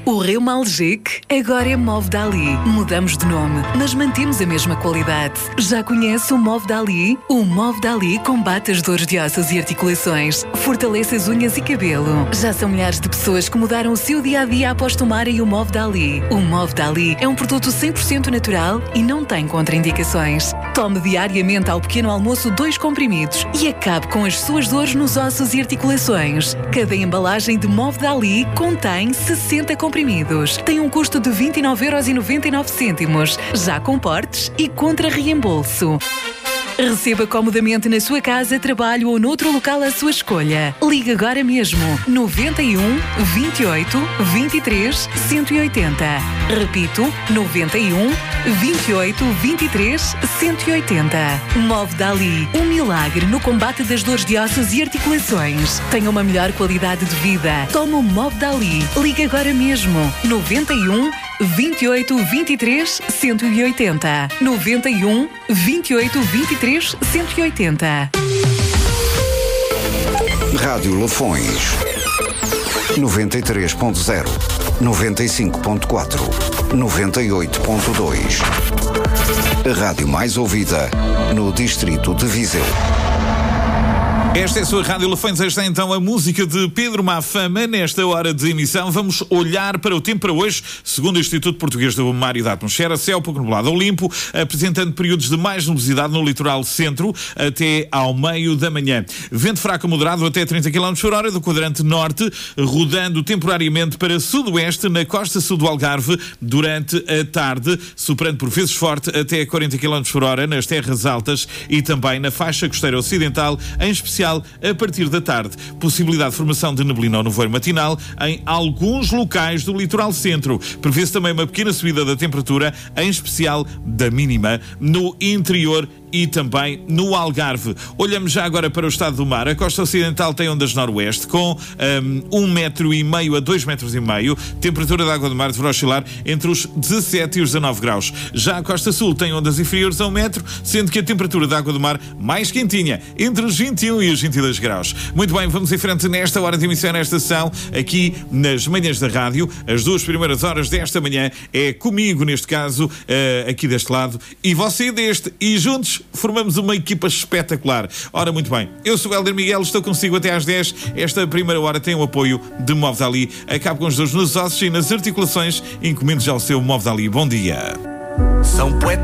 O Reumalgic agora é Movdali. Mudamos de nome, mas mantemos a mesma qualidade. Já conhece o Movdali? O Movdali combate as dores de ossos e articulações, fortalece as unhas e cabelo. Já são milhares de pessoas que mudaram o seu dia-a-dia após tomarem o Movdali. O Movdali é um produto 100% natural e não tem contraindicações. Tome diariamente ao pequeno almoço 2 comprimidos e acabe com as suas dores nos ossos e articulações. Cada embalagem de Movdali contém 60 comprimidos. Tem um custo de 29,99€, já com portes e contra reembolso. Receba comodamente na sua casa, trabalho ou noutro local à sua escolha. Ligue agora mesmo 91 28 23 180. Repito, 91 28 23 180. Movdali, um milagre no combate das dores de ossos e articulações. Tenha uma melhor qualidade de vida. Tome o Movdali. Ligue agora mesmo 91 28 23 180. 91 28 23 180. Rádio Lafões 93.0, 95.4, 98.2. A rádio mais ouvida no distrito de Viseu. Esta é a sua Rádio Lafões. Esta é então a música de Pedro Mafama. Nesta hora de emissão vamos olhar para o tempo para hoje, segundo o Instituto Português do Mar e da Atmosfera. Céu pouco nublado ou limpo, apresentando períodos de mais nubosidade no litoral centro até ao meio da manhã. Vento fraco moderado até 30 km/h do quadrante norte, rodando temporariamente para sudoeste na costa sul do Algarve durante a tarde, soprando por vezes forte até 40 km/h nas terras altas e também na faixa costeira ocidental, em especial a partir da tarde. Possibilidade de formação de neblina ou nevoeiro matinal em alguns locais do litoral centro. Prevê-se também uma pequena subida da temperatura, em especial da mínima, no interior e também no Algarve. Olhamos já agora para o estado do mar. A costa ocidental tem ondas noroeste com 1,5 metro a 2,5 metros. Temperatura da água do mar deverá oscilar entre os 17 e os 19 graus. Já a costa sul tem ondas inferiores a 1 metro, sendo que a temperatura da água do mar mais quentinha, entre os 21 e os 22 graus. Muito bem, vamos em frente nesta hora de emissão, nesta sessão, aqui nas manhãs da rádio. As 2 primeiras horas desta manhã é comigo, neste caso, aqui deste lado, e você deste, e juntos formamos uma equipa espetacular. Ora, muito bem, eu sou o Hélder Miguel, estou consigo até às 10. Esta primeira hora tem o apoio de Movdali. Acabe com os dores nos ossos e nas articulações. Encomende já o seu Movdali. Bom dia. São poetas.